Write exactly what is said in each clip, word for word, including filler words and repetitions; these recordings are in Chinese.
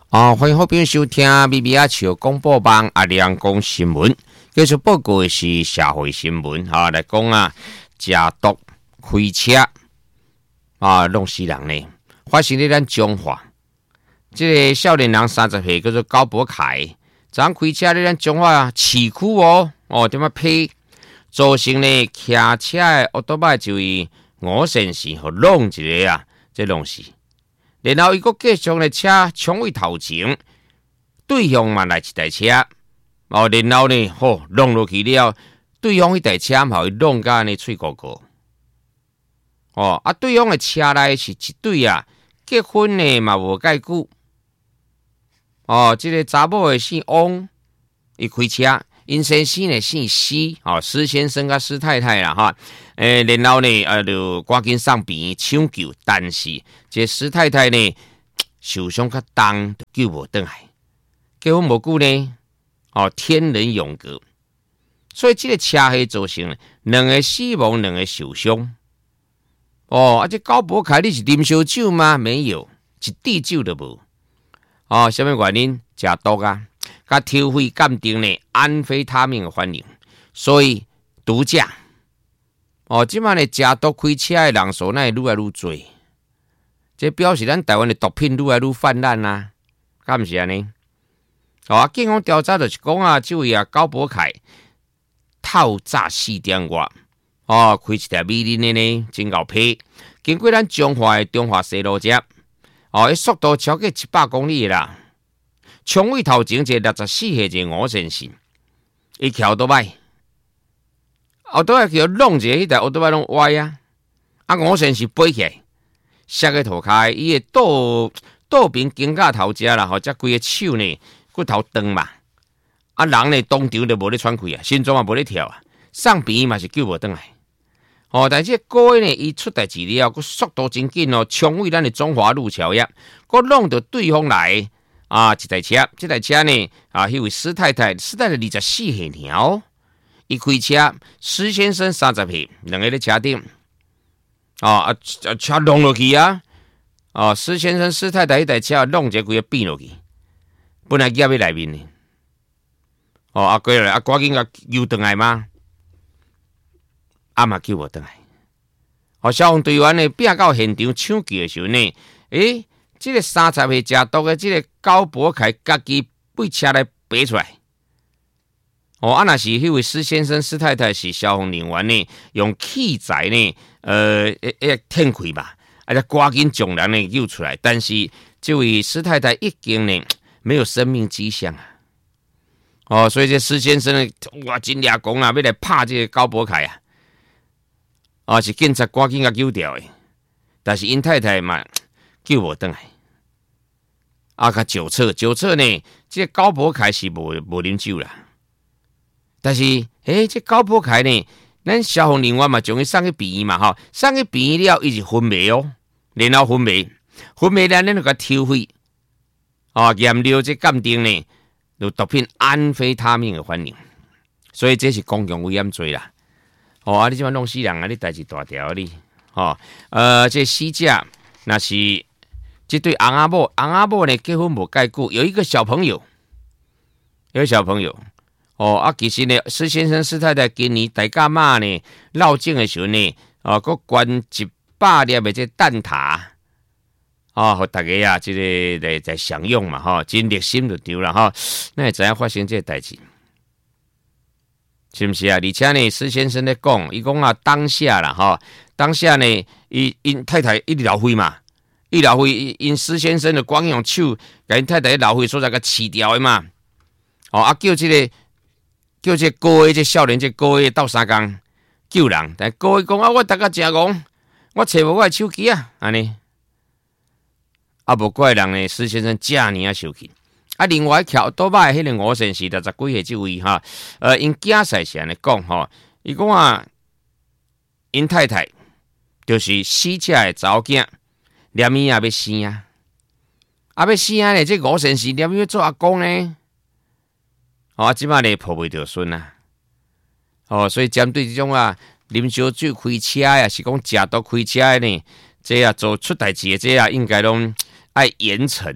啊，欢迎好朋友收听 B B 阿笑广播网阿亮讲新闻。继续报告的是社会新闻哈，来讲啊，食毒开车啊，弄死人呢。发生在咱中华，这个少年人三十岁，叫做高博凯，昨开车在咱中华市区哦，哦，点么批，造成呢骑车的奥多麦就以五线线和弄一个啊，这弄死。然后伊个继续的车冲位头前，对向嘛来一台车，哦，然后呢，吼弄落去了，对方迄台车嘛，伊弄甲呢脆糊糊，哦，啊，对方的车内是一对啊，结婚呢嘛无介久，哦，这个查某的姓翁，伊开车，因先生呢姓施，哦，施先生甲施太太啦，哈。诶，然后呢，啊，就赶紧上边抢救，但是这施太太呢受伤较重，救无倒来。结婚无久呢，哦，天人永隔，所以这个车祸造成两个死亡，两个受伤。哦，啊，这高博凯你是啉烧酒吗？没有，一滴酒都无。哦，什么原因？食毒啊，甲抽血鉴定呢，安非他命的反应，所以毒驾。哦，即摆呢，食毒开车的人数那愈来愈多，这表示咱台湾的毒品愈来愈泛滥啊，敢毋是安尼？哦，啊，警方调查就是讲啊，这位啊高博凯透早四点外，哦，开一台米林的呢，真够批，经过咱中华的中华西路遮，哦，伊速度超过一百公里啦，冲位头前一个六十四岁一个五线线，伊桥倒摆。奥多麦叫弄一个，迄台奥多麦拢歪啊！啊，五线是飞起来，摔个涂骹，伊个倒倒边肩胛头遮啦，吼，则规个手呢骨头断嘛。啊，人呢当场就无咧喘气啊，心脏也无咧跳啊，上边嘛是救无倒来。哦，但是个月呢，伊出代志了，佮速度真紧哦，冲位咱的中华路桥呀，佮弄到对方来啊，一台车，这台车呢啊，迄位施太太，施太太二十四岁尔。伊开车，施先生三十岁，两个咧车顶，哦啊啊车弄落去啊！哦，施先生、施太太迄台车弄一个规个变落去，本来夹喺内面呢。哦，啊过来啊，赶紧甲救倒来嘛，啊嘛救无倒来。哦，消防队员呢，拼到现场抢救的时候呢，诶，这个三十岁食毒的这个高博凯，家己被车内爬出来。哦，啊，若是迄位施先生、施太太是消防人员呢，用器材呢，呃，诶诶，天开吧，啊，就赶紧将人呢救出来。但是这位施太太已经呢没有生命迹象啊。哦，所以这施先生呢，哇，真俩讲啊，要来拍这个高博凯啊，啊，是警察赶紧甲救掉的。但是因太太嘛救无倒来，啊，甲酒测酒测呢，这个高博凯是无无啉酒啦。但是，诶，这高博凯呢，咱消防人员嘛，将伊送去病院嘛，吼，送去病院了，伊是昏迷哦，然后昏迷，昏迷了，咱就甲抽血，哦，验了这鉴定呢，有毒品安非他命的反应，所以这是公共危险罪啦。哦，啊，你即摆弄死人啊，你代志大条你，哦，呃，这死者那是这对翁仔某，翁仔某呢结婚无介久，有一个小朋友，有一个小朋友。哦，啊，其实呢，施先生、施太太今年大甲妈呢绕境的时候呢，哦，佮捐一百粒的这蛋挞，哦，互大家啊，这个来在享用嘛，吼，真热心就对了哈。那会知影发生这个代志，是不是啊？而且呢，施先生咧讲，伊讲啊，当下啦，哈，当下呢，伊因太太一直流血嘛，一流血，因施先生就光用手，甲因太太流血所在甲吃掉的嘛，哦，啊，叫这个。叫这高的这少年这高的斗三工救人，但高的讲啊，我大家真戆，我找无我的手机啊，安尼啊，无怪人呢。施先生遮尼啊生气啊。另外桥倒摆迄个五线是六十几岁这位哈，呃，因囝婿是安尼讲吼，伊讲啊，因太太就是死者的查某囝，念伊也要生啊，啊要生啊呢，这五线是念伊要做阿公呢。哦，即摆咧抱袂着孙啊！哦，所以针对这种啊，啉烧酒开车呀，是讲食毒开车的呢，这啊做出代志的这啊，应该拢爱严惩啊！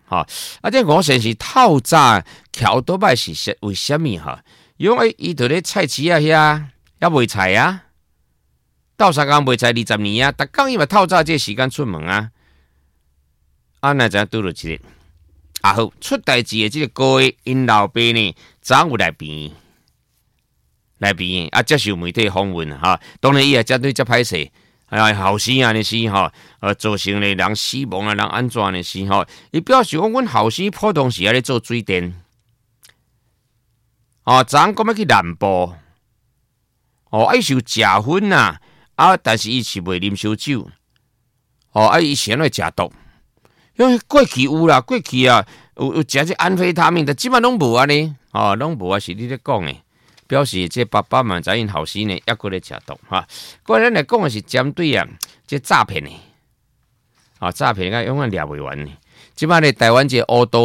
哈。啊，这五线是透早桥多摆是为什么哈？因为伊伫咧菜市啊遐也卖菜啊，斗三工卖菜二十年啊，逐工伊嘛透早这时间出门啊。啊，那怎拄到一个啊好出代志的这个个月，因老爸呢早有来病。来边啊，接受媒体访问哈，当然伊也针对这歹势，哎呀，后生啊的事哈，呃，造成咧人死亡啊，人安怎的事哈，伊表示讲，阮后生普通时啊咧做水电，哦，昨昏讲要去南部，哦，伊是有食薰呐，啊，但是伊是袂啉烧酒，哦，啊，伊先会食毒，因为过去有啦，过去啊，有有食这安非他命，但即摆拢无安尼，哦，拢无啊，是你咧讲诶。表示这爸爸嘛知因后生呢，抑过咧食毒哈。过来咱来讲的是针对啊，这诈骗的，啊诈骗个永远掠袂完呢。即摆咧台湾这乌道。